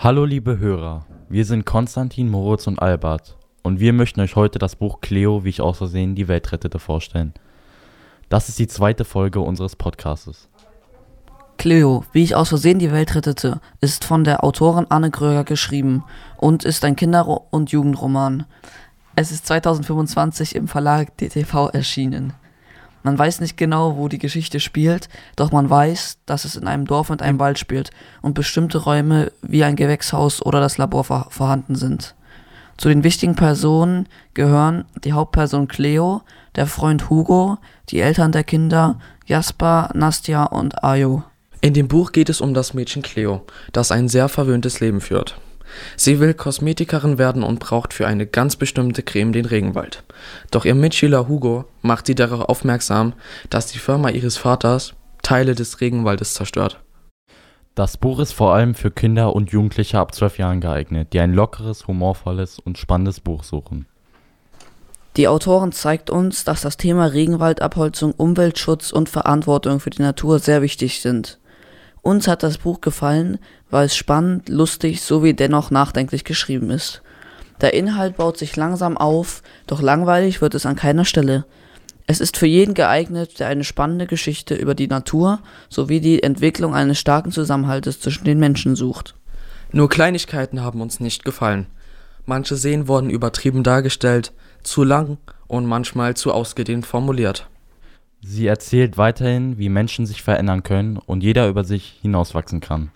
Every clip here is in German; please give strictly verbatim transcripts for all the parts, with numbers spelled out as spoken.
Hallo liebe Hörer, wir sind Konstantin, Moritz und Albert und wir möchten euch heute das Buch Cleo, wie ich aus Versehen die Welt rettete, vorstellen. Das ist die zweite Folge unseres Podcastes. Cleo, wie ich aus Versehen die Welt rettete, ist von der Autorin Anne Kröger geschrieben und ist ein Kinder- und Jugendroman. Es ist zweitausendfünfundzwanzig im Verlag D T V erschienen. Man weiß nicht genau, wo die Geschichte spielt, doch man weiß, dass es in einem Dorf mit einem Wald spielt und bestimmte Räume wie ein Gewächshaus oder das Labor vor- vorhanden sind. Zu den wichtigen Personen gehören die Hauptperson Cleo, der Freund Hugo, die Eltern der Kinder Jasper, Nastja und Ayo. In dem Buch geht es um das Mädchen Cleo, das ein sehr verwöhntes Leben führt. Sie will Kosmetikerin werden und braucht für eine ganz bestimmte Creme den Regenwald. Doch ihr Mitschüler Hugo macht sie darauf aufmerksam, dass die Firma ihres Vaters Teile des Regenwaldes zerstört. Das Buch ist vor allem für Kinder und Jugendliche ab zwölf Jahren geeignet, die ein lockeres, humorvolles und spannendes Buch suchen. Die Autorin zeigt uns, dass das Thema Regenwaldabholzung, Umweltschutz und Verantwortung für die Natur sehr wichtig sind. Uns hat das Buch gefallen, weil es spannend, lustig sowie dennoch nachdenklich geschrieben ist. Der Inhalt baut sich langsam auf, doch langweilig wird es an keiner Stelle. Es ist für jeden geeignet, der eine spannende Geschichte über die Natur sowie die Entwicklung eines starken Zusammenhaltes zwischen den Menschen sucht. Nur Kleinigkeiten haben uns nicht gefallen. Manche Szenen wurden übertrieben dargestellt, zu lang und manchmal zu ausgedehnt formuliert. Sie erzählt weiterhin, wie Menschen sich verändern können und jeder über sich hinauswachsen kann.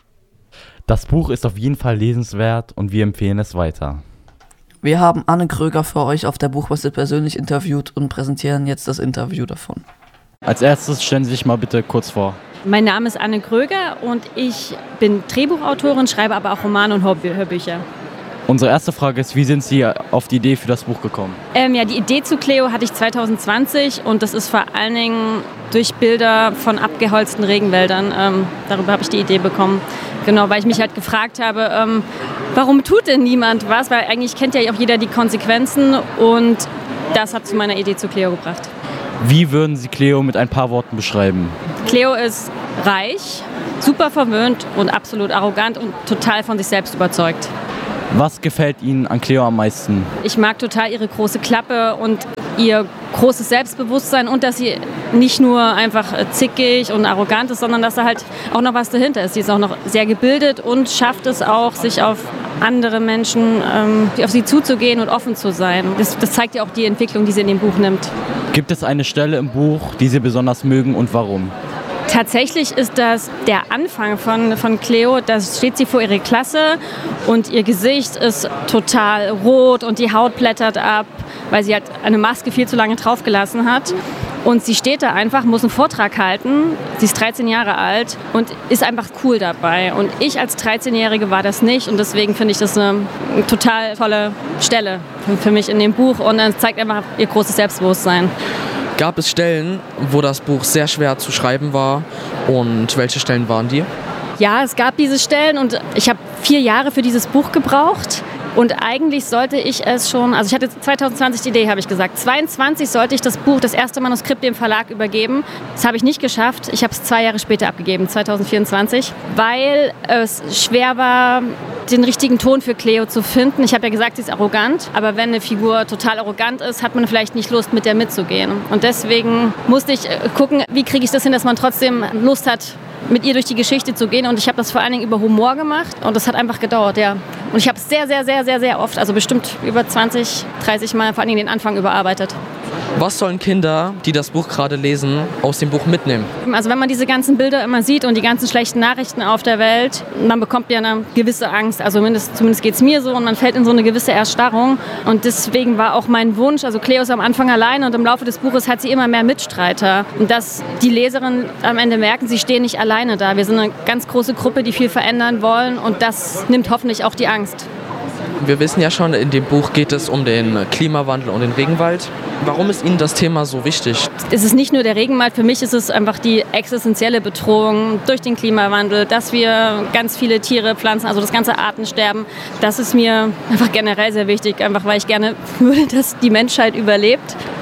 Das Buch ist auf jeden Fall lesenswert und wir empfehlen es weiter. Wir haben Anne Kröger für euch auf der Buchmesse persönlich interviewt und präsentieren jetzt das Interview davon. Als erstes stellen Sie sich mal bitte kurz vor. Mein Name ist Anne Kröger und ich bin Drehbuchautorin, schreibe aber auch Romane und Hörbücher. Unsere erste Frage ist, wie sind Sie auf die Idee für das Buch gekommen? Ähm, ja, die Idee zu Cleo hatte ich zwanzig zwanzig und das ist vor allen Dingen durch Bilder von abgeholzten Regenwäldern. Ähm, darüber habe ich die Idee bekommen. Genau, weil ich mich halt gefragt habe, ähm, warum tut denn niemand was? Weil eigentlich kennt ja auch jeder die Konsequenzen und das hat zu meiner Idee zu Cleo gebracht. Wie würden Sie Cleo mit ein paar Worten beschreiben? Cleo ist reich, super verwöhnt und absolut arrogant und total von sich selbst überzeugt. Was gefällt Ihnen an Cleo am meisten? Ich mag total ihre große Klappe und ihr großes Selbstbewusstsein und dass sie nicht nur einfach zickig und arrogant ist, sondern dass da halt auch noch was dahinter ist. Sie ist auch noch sehr gebildet und schafft es auch, sich auf andere Menschen, ähm, auf sie zuzugehen und offen zu sein. Das, das zeigt ja auch die Entwicklung, die sie in dem Buch nimmt. Gibt es eine Stelle im Buch, die Sie besonders mögen und warum? Tatsächlich ist das der Anfang von, von Cleo, da steht sie vor ihrer Klasse und ihr Gesicht ist total rot und die Haut blättert ab, weil sie halt eine Maske viel zu lange draufgelassen hat. Und sie steht da einfach, muss einen Vortrag halten, sie ist dreizehn Jahre alt und ist einfach cool dabei. Und ich als dreizehnjährige war das nicht und deswegen finde ich das eine, eine total tolle Stelle für, für mich in dem Buch und es zeigt einfach ihr großes Selbstbewusstsein. Gab es Stellen, wo das Buch sehr schwer zu schreiben war und welche Stellen waren die? Ja, es gab diese Stellen und ich habe vier Jahre für dieses Buch gebraucht. Und eigentlich sollte ich es schon, also ich hatte zwanzig zwanzig die Idee, habe ich gesagt. zweiundzwanzig sollte ich das Buch, das erste Manuskript dem Verlag übergeben. Das habe ich nicht geschafft. Ich habe es zwei Jahre später abgegeben, zwanzig vierundzwanzig, weil es schwer war, den richtigen Ton für Cleo zu finden. Ich habe ja gesagt, sie ist arrogant, aber wenn eine Figur total arrogant ist, hat man vielleicht nicht Lust, mit der mitzugehen. Und deswegen musste ich gucken, wie kriege ich das hin, dass man trotzdem Lust hat, mit ihr durch die Geschichte zu gehen. Und ich habe das vor allen Dingen über Humor gemacht und das hat einfach gedauert, ja. Und ich habe es sehr, sehr, sehr, sehr, sehr oft, also bestimmt über zwanzig, dreißig Mal, vor allen Dingen den Anfang überarbeitet. Was sollen Kinder, die das Buch gerade lesen, aus dem Buch mitnehmen? Also wenn man diese ganzen Bilder immer sieht und die ganzen schlechten Nachrichten auf der Welt, man bekommt ja eine gewisse Angst. Also zumindest, zumindest geht es mir so und man fällt in so eine gewisse Erstarrung. Und deswegen war auch mein Wunsch, also Cleo ist am Anfang alleine und im Laufe des Buches hat sie immer mehr Mitstreiter. Und dass die Leserinnen am Ende merken, sie stehen nicht alleine da. Wir sind eine ganz große Gruppe, die viel verändern wollen und das nimmt hoffentlich auch die Angst. Wir wissen ja schon, in dem Buch geht es um den Klimawandel und den Regenwald. Warum ist Ihnen das Thema so wichtig? Es ist nicht nur der Regenwald, für mich ist es einfach die existenzielle Bedrohung durch den Klimawandel, dass wir ganz viele Tiere, Pflanzen, also das ganze Artensterben, das ist mir einfach generell sehr wichtig, einfach weil ich gerne würde, dass die Menschheit überlebt.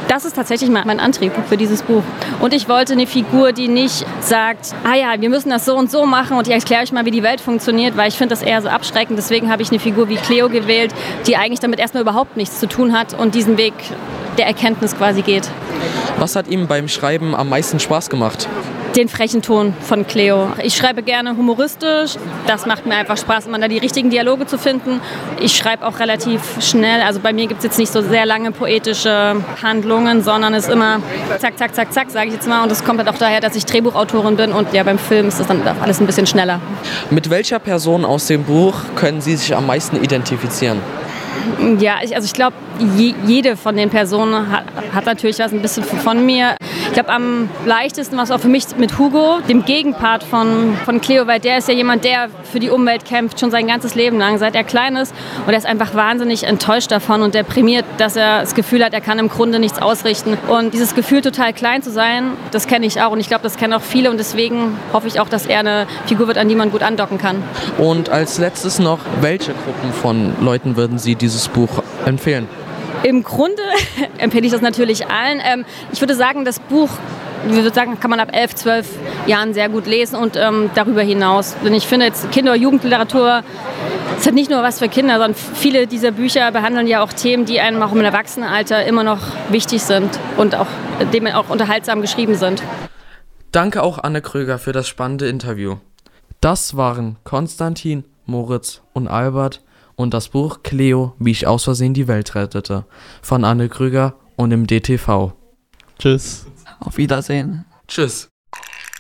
Das ist tatsächlich mein Antrieb für dieses Buch. Und ich wollte eine Figur, die nicht sagt, ah ja, wir müssen das so und so machen und ich erkläre euch mal, wie die Welt funktioniert, weil ich finde das eher so abschreckend. Deswegen habe ich eine Figur wie Cleo gewählt, die eigentlich damit erstmal überhaupt nichts zu tun hat und diesen Weg der Erkenntnis quasi geht. Was hat ihm beim Schreiben am meisten Spaß gemacht? Den frechen Ton von Cleo. Ich schreibe gerne humoristisch. Das macht mir einfach Spaß, immer da die richtigen Dialoge zu finden. Ich schreibe auch relativ schnell. Also bei mir gibt es jetzt nicht so sehr lange poetische Handlungen, sondern es ist immer zack, zack, zack, zack, sage ich jetzt mal. Und das kommt halt auch daher, dass ich Drehbuchautorin bin. Und ja, beim Film ist das dann alles ein bisschen schneller. Mit welcher Person aus dem Buch können Sie sich am meisten identifizieren? Ja, ich, also ich glaube, je, jede von den Personen hat, hat natürlich was ein bisschen von mir. Ich glaube, am leichtesten war es auch für mich mit Hugo, dem Gegenpart von, von Cleo, weil der ist ja jemand, der für die Umwelt kämpft, schon sein ganzes Leben lang, seit er klein ist. Und er ist einfach wahnsinnig enttäuscht davon und deprimiert, dass er das Gefühl hat, er kann im Grunde nichts ausrichten. Und dieses Gefühl, total klein zu sein, das kenne ich auch. Und ich glaube, das kennen auch viele. Und deswegen hoffe ich auch, dass er eine Figur wird, an die man gut andocken kann. Und als letztes noch, welche Gruppen von Leuten würden Sie dieses Buch empfehlen? Im Grunde empfehle ich das natürlich allen. Ähm, ich würde sagen, das Buch, ich würde sagen, kann man ab elf, zwölf Jahren sehr gut lesen und ähm, darüber hinaus. Denn ich finde jetzt Kinder- und Jugendliteratur ist halt nicht nur was für Kinder, sondern viele dieser Bücher behandeln ja auch Themen, die einem auch im Erwachsenenalter immer noch wichtig sind und auch, dem auch unterhaltsam geschrieben sind. Danke auch Anne Kröger für das spannende Interview. Das waren Konstantin, Moritz und Albert und das Buch Cleo, wie ich aus Versehen die Welt rettete, von Anne Kröger und im D T V. Tschüss. Auf Wiedersehen. Tschüss.